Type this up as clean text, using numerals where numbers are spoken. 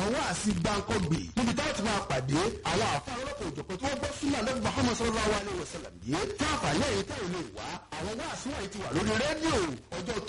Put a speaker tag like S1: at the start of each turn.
S1: àwọn wáàsí gbáǹkọ́gbì níbi táwọn ti máa pàdé àwọn àfa ọlọ́pàá òjòkó tí wọ́n gbọ́ súnà lẹ́gbẹ̀ẹ́ Muhammad sallallahu alaihi wasallam yìí tí àǹfààní ẹ̀yìn tẹ̀lé wá àwọn wáàsí wọ̀nyí ti wà lórí rédíò ọjọ́